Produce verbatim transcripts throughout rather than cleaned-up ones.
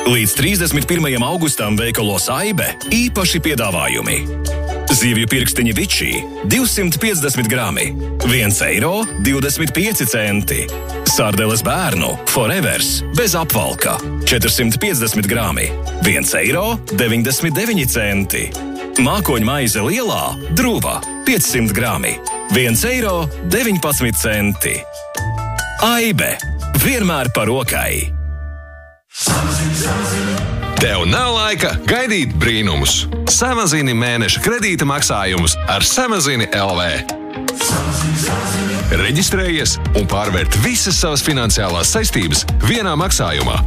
Līdz trīsdesmit pirmajam augustam veikalos Aibe īpaši piedāvājumi. Zivju pirkstiņi Vičī divsimt piecdesmit grami, viens eiro divdesmit pieci centi. Sārdeles bērnu Forevers bez apvalka četrsimt piecdesmit grami, viens eiro deviņdesmit deviņi centi. Mākoņu maize lielā Druva piecsimt grami, viens eiro deviņpadsmit centi. Aibe vienmēr par rokai. Tev nav laika gaidīt brīnumus. Samazini mēneša kredīta maksājumus ar Samazini L V. Reģistrējies un pārvērt visas savas finansiālās saistības vienā maksājumā.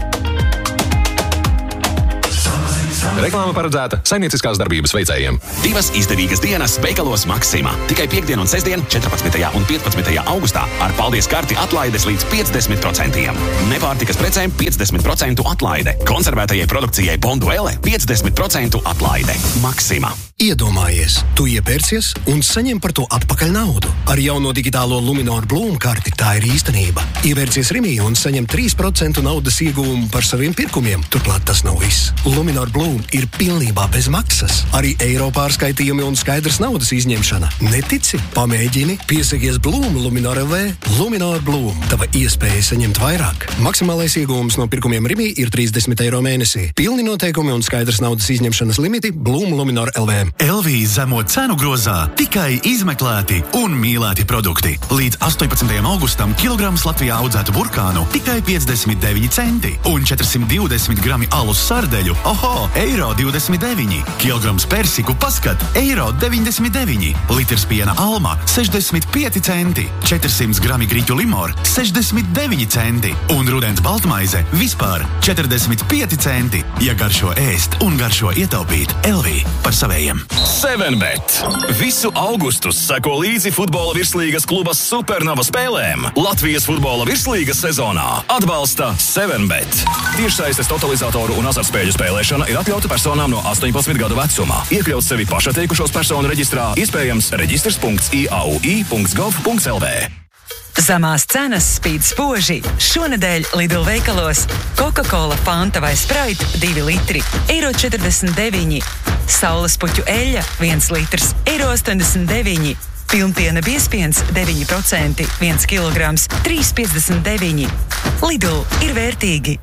Reklāma paredzēta saimnieciskās darbības veicējiem. Divas izdevīgas dienas veikalos Maxima. Tikai piekdien un sestdien, četrpadsmitajā un piecpadsmitajā augustā ar paldies karti atlaides līdz piecdesmit procentiem. Nepārtikas precēm piecdesmit procentu atlaide. Konservētajai produkcijai Bonduelle piecdesmit procentu atlaide. Maxima. Iedomājies, tu iepērcies un saņem par to atpakaļ naudu. Ar jauno digitālo Luminor Bloom karti tā ir īstenība. Ievērcies Rimī un saņem trīs procenti naudas ieguvumu par saviem pirkumiem. Turklāt tas nav viss. Luminor Bloom ir pilnībā bez maksas. Arī eiro pārskaitījumi un skaidrs naudas izņemšana. Netici? Pamēģini. Piesakies Bloom Luminor L V. Luminor Bloom. Tava iespēja saņemt vairāk. Maksimālais ieguvums no pirkumiem Rimī ir trīsdesmit eiro mēnesī. Pilni noteikumi un skaidrs naudas izņemšanas limiti Bloom Luminor L V. L V zemo cenu grozā tikai izmeklēti un mīlēti produkti. Līdz astoņpadsmitajam augustam kilograms Latvijā audzētu burkānu tikai piecdesmit deviņi centi un četrsimt divdesmit grami alus sardeļu, oho, eiro divdesmit deviņi. Kilograms persiku paskat, eiro deviņdesmit deviņi. Litrs piena alma, sešdesmit pieci centi. četrsimt grami griķu limor, sešdesmit deviņi centi. Un rudens baltmaize vispār četrdesmit pieci centi. Ja garšo ēst un garšo ietaupīt, L V par savējiem. seven bet. Visu augustu seko līdzi futbola virslīgas kluba Supernova spēlēm. Latvijas futbola virslīgas sezonā atbalsta seven bet. Tiešsaistes totalizatoru un azartspēļu spēlēšana ir atļauta personām no astoņpadsmit gadu vecumā. Iekļaut sevi pašatteikušos personu reģistrā, iespējams reģistrs punkts i a u i punkts gov punkts l v. Zemās cenas spīd spoži. Šonedēļ Lidl veikalos Coca-Cola, Fanta vai Sprite divi litri, eiro četrdesmit deviņi. Saules puķu eļļa viens litrs, eiro astoņdesmit deviņi. Pilnpiena biezpiens deviņi procenti, viens kilograms, trīs piecdesmit deviņi. Lidl ir vērtīgi.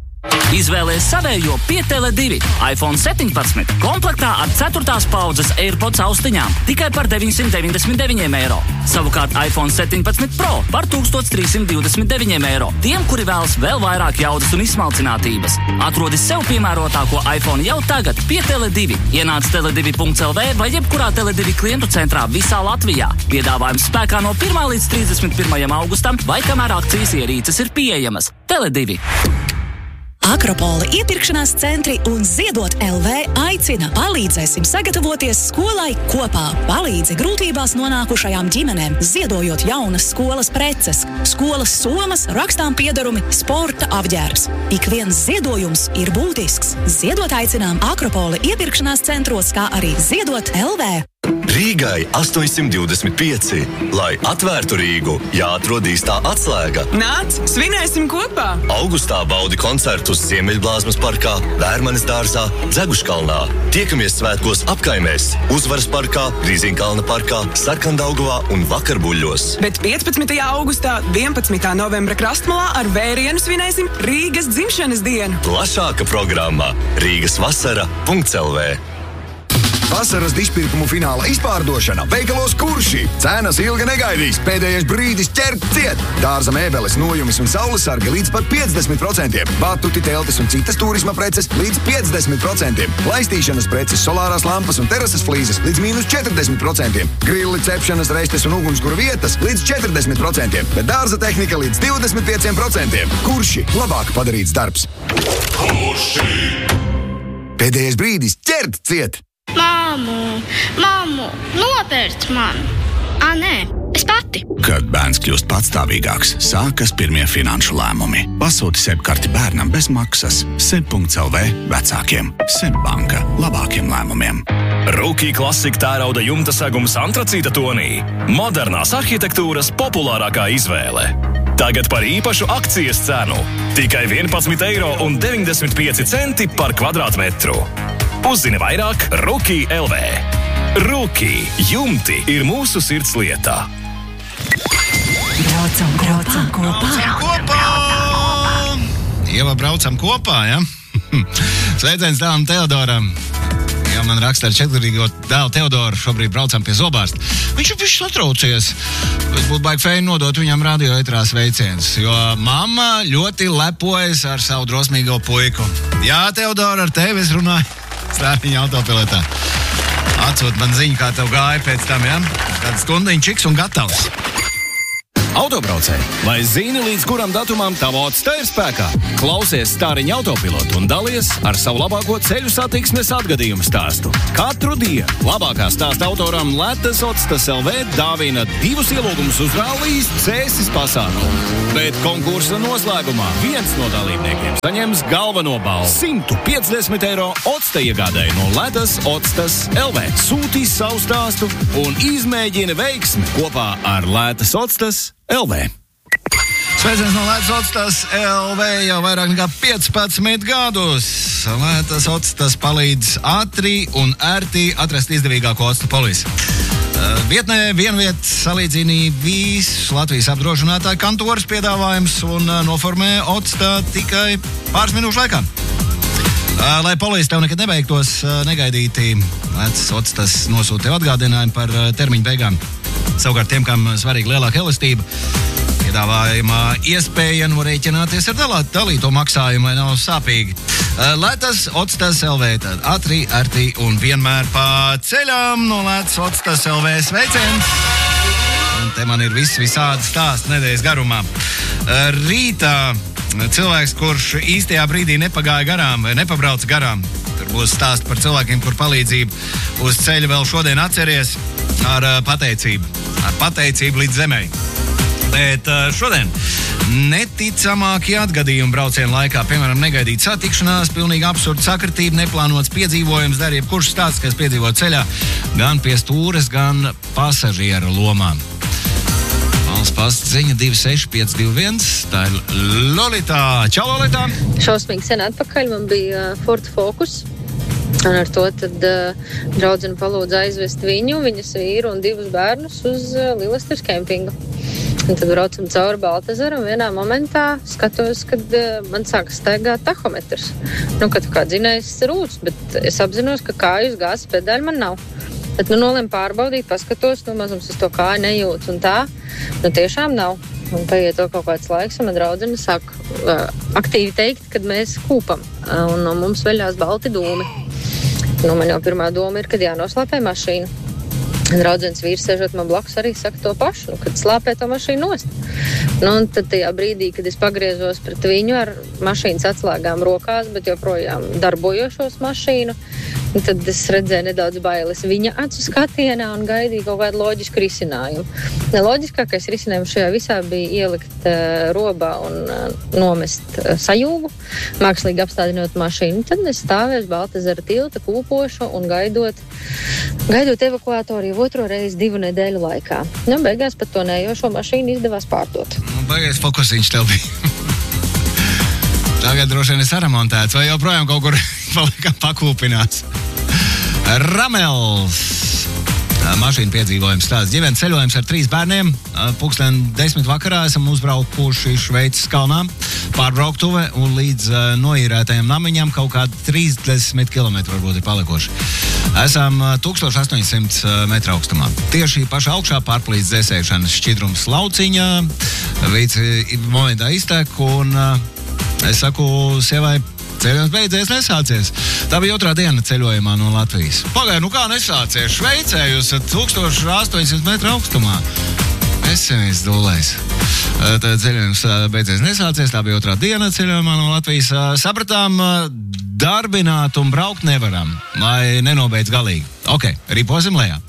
Izvēlies savējo pie Tele divi. iPhone septiņpadsmit komplektā ar ceturtās paudzes AirPods austiņām tikai par deviņsimt deviņdesmit deviņiem eiro. Savukārt iPhone septiņpadsmit Pro par tūkstoš trīs simt divdesmit deviņiem eiro. Tiem, kuri vēlas vēl vairāk jaudas un izsmalcinātības. Atrodi sev piemērotāko iPhone jau tagad pie Tele divi. Ienāc tele divi punkts l v vai jebkurā Tele divi klientu centrā visā Latvijā. Piedāvājums spēkā no pirmā līdz trīsdesmit pirmajam augustam vai kamēr akcijas ierīces ir pieejamas. Tele divi. Akropola iepirkšanās centri un Ziedot L V aicina. Palīdzēsim sagatavoties skolai kopā. Palīdzi grūtībās nonākušajām ģimenēm, ziedojot jaunas skolas preces, skolas somas, rakstām piedarumi, sporta apģērbs. Ik viens ziedojums ir būtisks. Ziedot aicinām Akropola iepirkšanās centros, kā arī Ziedot L V. Rīgai astoņsimt divdesmit pieci. Lai atvērtu Rīgu, jāatrod īstā atslēga. Nāc, svinēsim kopā! Augustā baudi koncertus Ziemeļblāzmas parkā, Vērmanes dārzā, Dzeguškalnā. Tiekamies svētkos apkaimēs, Uzvaras parkā, Grīziņkalna parkā, Sarkandaugavā un Vakarbuļļos. Bet piecpadsmitajā augustā, vienpadsmitā novembra Krastmalā ar vērienu svinēsim Rīgas dzimšanas dienu. Plašāka programma Rīgas vasara punkts l v. Vasaras dišpirkumu fināla izpārdošana veikalos Kurši. Cenas ilgi negaidīs, pēdējais brīdis ķert ciet. Dārza mēbeles, nojumis un saules sargi līdz pat piecdesmit procentiem. Batuti, teltis un citas turisma preces līdz piecdesmit procentiem. Laistīšanas preces, solārās lampas un terases flīzes līdz mīnus četrdesmit procentiem. Grilli, cepšanas, restes un ugunskura vietas līdz četrdesmit procentiem. Bet dārza tehnika līdz divdesmit pieciem procentiem. Kurši? Labāk padarīts darbs. Kurši? Pēdējais brīdis ķert ciet. Māmu, māmu, nopērc man! Ā, nē, es pati! Kad bērns kļūst patstāvīgāks, sākas pirmie finanšu lēmumi. Pasūti SEB karti bērnam bez maksas. seb punkts l v vecākiem. SEB banka labākiem lēmumiem. Rūkī klasika tērauda jumta segums antracīta tonī. Modernās arhitektūras populārākā izvēle. Tagad par īpašu akcijas cenu. Tikai vienpadsmit eiro un deviņdesmit pieci centi par kvadrātmetru. Uzzini vairāk Ruki L V. Ruki jumti ir mūsu sirds lietā. Braucam, braucam kopā. Kopā! Ieva, braucam kopā, ja? Sveiciens dēlam Teodoram. Ja man raksta ar četrgadīgo dēlu Teodoru, šobrīd braucam pie zobārsta. Viņš ir bišķi satraucies. Es būtu baigi feini nodot viņam radio etrā sveiciens, jo mamma ļoti lepojas ar savu drosmīgo puiku. Jā, Teodora, ar tevi es runāju Strāniņa autopilotā. Atsūt man ziņu, kā tev gāja pēc tam, ja? Kāda stundiņa čiks un gatavs. Autobraucēji, vai zini, līdz kuram datumam tava Otsta ir spēkā? Klausies Stāriņa autopilotu un dalies ar savu labāko ceļu satiksmes atgadījumu stāstu. Katru dienu labākā stāsta autoram Letas Otstas L V dāvina divus ielūgumus uz rallijas cēsis pasākumu. Bet konkursa noslēgumā viens no dalībniekiem saņems galveno balvu – simt piecdesmit eiro Otsta iegādēju no Letas Otstas L V. Sūtīs savu stāstu un izmēģina veiksmi kopā ar Letas Otstas L V. Sveiciens no Letas Otstas L V jau vairāk nekā piecpadsmit gadus. Letas Otstas palīdz ātri un ērti atrast izdevīgāko Otsta polisi. Uh, vietnē vienviet salīdzini visus Latvijas apdrošinātāju kantoras piedāvājums un uh, noformē Otsta tikai pāris minūšu laikā. Uh, lai polisi tev nekad nebeigtos uh, negaidīti, Letas Otstas nosūta tev atgādinājumu par uh, termiņu beigām. Savukārt tiem, kam svarīga lielāka elastība, piedāvājumā iespēja norēķināties ar dalāt, dalīto maksājumu, lai nav sāpīgi. Letas Otstas L V, tad ātri, ērti un vienmēr pa ceļām no Letas Otstas L V. Sveiciens! Un te man ir viss visādi stāsti nedēļas garumā. Rītā cilvēks, kurš īstajā brīdī nepagāja garām vai nepabrauca garām, tur būs stāsti par cilvēkiem, kur palīdzību uz ceļa vēl šodien atceries ar pateicību. Ar pateicību līdz zemei. Bet šodien neticamākie atgadījumi braucienu laikā, piemēram, negaidīt satikšanās, pilnīgi absurda sakritība, neplānots piedzīvojums, dar jebkurš stāsts, kas piedzīvo ceļā, gan pie stūres, gan pasažiera lomām. Valsts pasts ziņa divi seši pieci divi viens, tā ir Lolita. Čau, Lolita! Šausmīgi sen atpakaļ man bija Ford Focus. Un ar to tad uh, draudzene palūdza aizvest viņu, viņas vīru un divus bērnus uz uh, Lilesters kempingu. Un tad braucam cauri Baltazaram, vienā momentā skatos, kad uh, man sākas staigāt tahometrs. Nu, kad kā dzinējs rūts, bet es apzinos, ka kāju uz gāzes pedāļu man nav. Bet nu nolem pārbaudīt, paskatos, nu mazums es to kāju nejūtu un tā, nu tiešām nav. Un paiet to kaut kāds laiks, un man draudzene sāk uh, aktīvi teikt, kad mēs kūpam, uh, un no mums veļās balti dūmi. Nu, man jau pirmā doma ir, kad jānoslāpē mašīnu. Draudzenes vīrs sēžot man blakus arī saka to pašu, nu, kad slāpē to mašīnu nost. Nu, un tad tajā brīdī, kad es pagriezos pret viņu ar mašīnas atslēgām rokās, bet joprojām darbojošos mašīnu, tad es redzēju nedaudz bailes viņa acu skatienā un gaidīju kaut kādu loģisku risinājumu. Loģiskākais risinājums šajā visā bija ielikt uh, robā un uh, nomest uh, sajūgu, mākslīgi apstādinot mašīnu. Tad es stāvēju uz Baltazara tilta kūpošu un gaidot, gaidot evakuātoru jau otro reizi divu nedēļu laikā. Nu, beigās pat to nejošo mašīnu izdevās pārdot. Nu, beigās fokusiņš tev bija. Tagad droši vien ir saremontēts vai joprojām kaut kur palikam pakūpinās. Ramels. Mašīna piedzīvojums tāds. Ģimenes ceļojums ar trīs bērniem. Pulksten desmit vakarā esam uzbraukuši Šveices kalnā. Pārbrauktuve un līdz uh, noīrētajam namiņam kaut kādi trīsdesmit kilometri varbūt ir palikuši. Esam uh, tūkstoš astoņsimt metru augstumā. Tieši pašā augšā pārplīst dzēsēšanas šķidrums lauciņā. Vīci momentā iztek un uh, es saku sievai, ceļojums beidzies, nesācies. Tā bija otrā diena ceļojumā no Latvijas. Pagāj, nu kā nesācies? Šveicē jūs esat tūkstoš astoņsimt metru augstumā. Es sevies dulēs. Tā ceļojums beidzies, nesācies. Tā bija otrā diena ceļojumā no Latvijas. Sapratām, darbināt un braukt nevaram, lai nenobeidz galīgi. Ok, riposim lejā.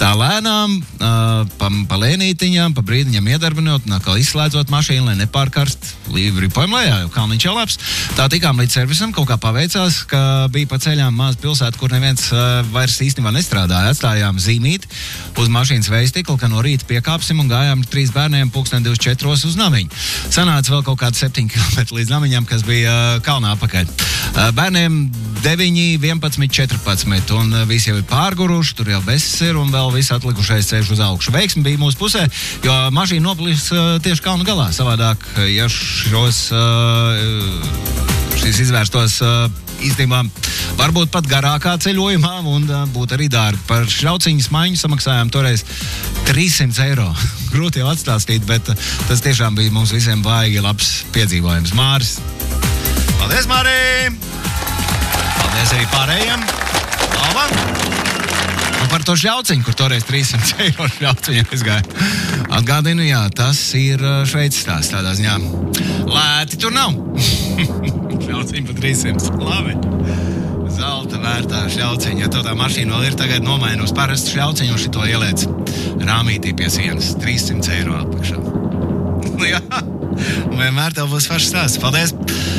Tā lēnām, uh, pa, pa lēnītiņām, pa brīdiņam iedarbinot, un atkal izslēdzot mašīnu, lai nepārkarst, ripojam lejā, jo kalniņš jau labs. Tā tikām līdz servisam, kaut kā paveicās, ka bija pa ceļām maz pilsētu, kur neviens uh, vairs īstenībā nestrādāja. Atstājām zīmīt uz mašīnas vējstikla, ka no rīta piekāpsim un gājām ar trīs bērniem pulksten divdesmit četros uz Namiņu. Sanāca vēl kaut kādi septiņi kilometri līdz Namiņam, kas bija uh, kalnā apakaļ. Uh, bērniem deviņi, vienpadsmit, četrpadsmit, un uh, visi jau ir pārguruši, tur jau besis ir, un vēl visi atlikušais ceļš uz augšu. Veiksmi bija mūsu pusē, jo mašīna noplīs uh, tieši kalnu galā. Savādāk, ja šos, uh, šīs izvērstos uh, īstenībā varbūt pat garākā ceļojumā un uh, būtu arī dārgi. Par šļauciņas maiņu samaksājām toreiz trīssimt eiro. Grūti jau atstāstīt, bet uh, tas tiešām bija mums visiem baigi labs piedzīvojums. Māris. Paldies, Mārī! Paldies arī pārējiem. Labāk! Un par to šļauciņu, kur toreiz trīssimt eiro šļauciņu aizgāja. Atgādinu, jā, tas ir Šveices tās tādā ziņā. Lēti tur nav. Šļauciņu pa trīssimt. Labi. Zelta vērtā šļauciņu. Ja to tā mašīna vēl ir tagad nomaina uz parastu šļauciņu un šito ieliec rāmītī pie sienas. trīssimt eiro atpakšā. Nu jā. Un vienmēr tev būs foršs stāsts. Paldies!